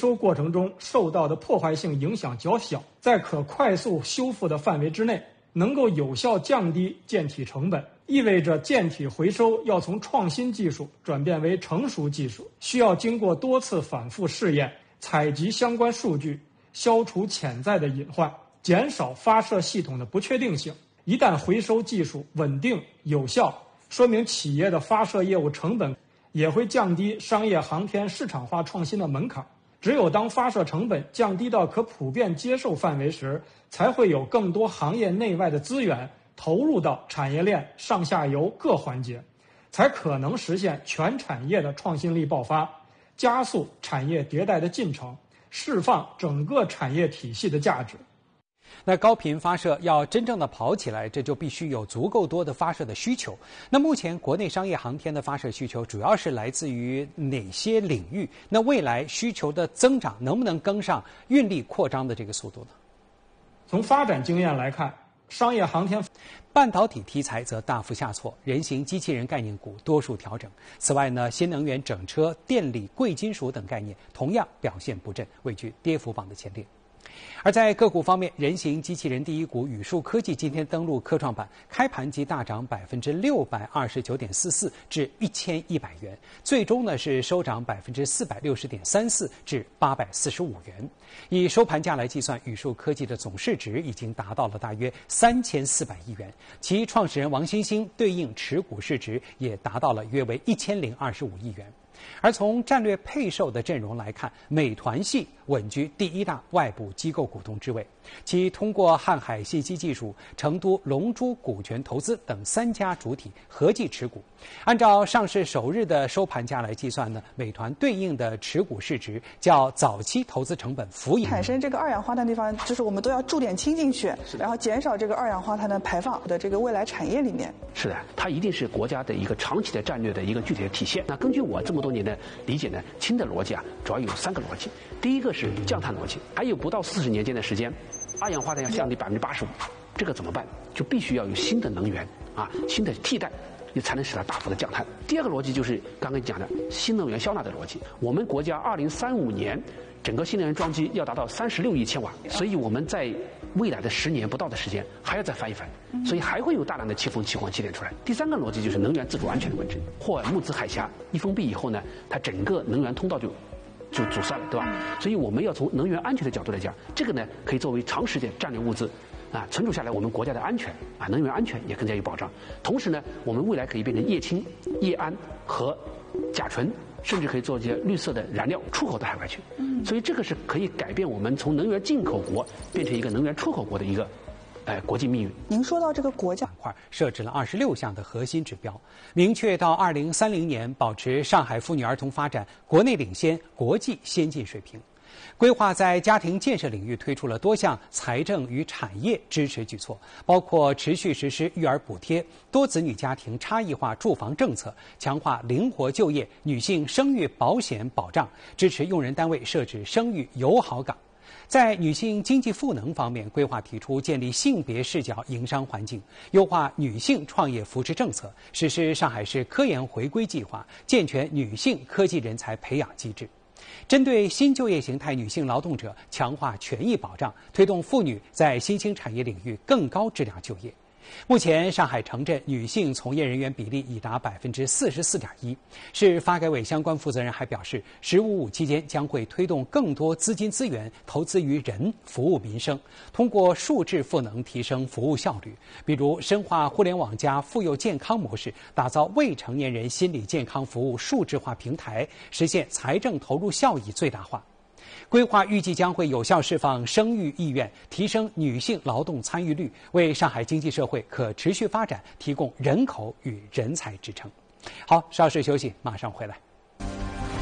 收过程中受到的破坏性影响较小，在可快速修复的范围之内，能够有效降低建体成本，意味着建体回收要从创新技术转变为成熟技术，需要经过多次反复试验，采集相关数据，消除潜在的隐患，减少发射系统的不确定性。一旦回收技术稳定有效，说明企业的发射业务成本也会降低商业航天市场化创新的门槛。只有当发射成本降低到可普遍接受范围时，才会有更多行业内外的资源投入到产业链上下游各环节，才可能实现全产业的创新力爆发，加速产业迭代的进程，释放整个产业体系的价值。 那高频发射要真正的跑起来，这就必须有足够多的发射的需求。那目前国内商业航天的发射需求主要是来自于哪些领域？那未来需求的增长能不能跟上运力扩张的这个速度呢？ 从发展经验来看，商业航天半导体题材则大幅下挫，人形机器人概念股多数调整。此外呢，新能源整车、电力、贵金属等概念同样表现不振，位居跌幅榜的前列。而在个股方面，人形机器人第一股宇树科技今天登陆科创板，开盘即大涨629.44%至1100元，最终呢是收涨460.34%至845元。以收盘价来计算，宇树科技的总市值已经达到了大约3400亿元，其创始人王新兴对应持股市值也达到了约为1025亿元。而从战略配售的阵容来看，美团系稳居第一大外部机构股东之位，其通过瀚海信息技术、成都龙珠股权投资等3家主体合计持股。按照上市首日的收盘价来计算呢，美团对应的持股市值较早期投资成本浮盈。 产生这个二氧化碳地方，就是我们都要注点氢进去，然后减少这个二氧化碳的排放的这个未来产业里面。 是的，它一定是国家的一个长期的战略的一个具体的体现。那根据我这么多年的理解呢，氢的逻辑主要有3个逻辑。第一个是降碳逻辑，还有不到40年间的时间，二氧化碳要降低85%，这个怎么办？就必须要有新的能源新的替代，也才能使它大幅的降碳。第二个逻辑就是刚刚讲的新能源消纳的逻辑。我们国家2035年整个新能源装机要达到36亿千瓦，所以我们在未来的10年不到的时间还要再翻一翻，所以还会有大量的气风、气矿、气电出来。第3个逻辑就是能源自主安全的问题。霍尔木兹海峡一封闭以后呢，它整个能源通道就阻塞了，对吧？所以我们要从能源安全的角度来讲，这个呢可以作为长时间战略物资存储下来，我们国家的安全能源安全也更加有保障。同时呢，我们未来可以变成液氢、液氨和甲醇，甚至可以做一些绿色的燃料出口到海外去。所以这个是可以改变我们从能源进口国变成一个能源出口国的一个国际命运。 您说到这个国家板块设置了26项的核心指标，明确到2030年保持上海妇女儿童发展国内领先、国际先进水平。规划在家庭建设领域推出了多项财政与产业支持举措，包括持续实施育儿补贴、多子女家庭差异化住房政策，强化灵活就业、女性生育保险保障，支持用人单位设置生育友好岗。在女性经济赋能方面，规划提出建立性别视角营商环境，优化女性创业扶持政策，实施上海市科研回归计划，健全女性科技人才培养机制。针对新就业形态女性劳动者，强化权益保障，推动妇女在新兴产业领域更高质量就业。目前，上海城镇女性从业人员比例已达44.1%。市发改委相关负责人还表示，“15+5”期间将会推动更多资金资源投资于人，服务民生，通过数字赋能提升服务效率，比如深化互联网加妇幼健康模式，打造未成年人心理健康服务数字化平台，实现财政投入效益最大化。规划预计将会有效释放生育意愿，提升女性劳动参与率，为上海经济社会可持续发展提供人口与人才支撑。好，稍事休息，马上回来。